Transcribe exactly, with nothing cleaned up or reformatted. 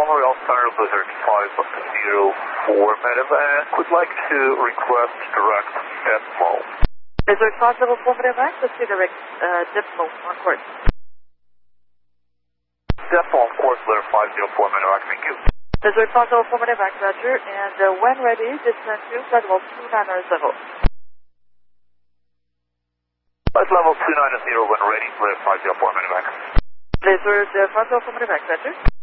Montreal Star Blizzard five zero four medevac would like to request direct Desmo. Blizzard five zero four medevac, let's see direct uh, Desmo on course. Desmo on course, Blizzard five zero four medevac, thank you. Blizzard five zero four medevac, roger, and uh, when ready, descend to flight level two nine zero. Flight level two nine zero when ready, Blizzard five zero four medevac. Blizzard uh, five zero four medevac, roger.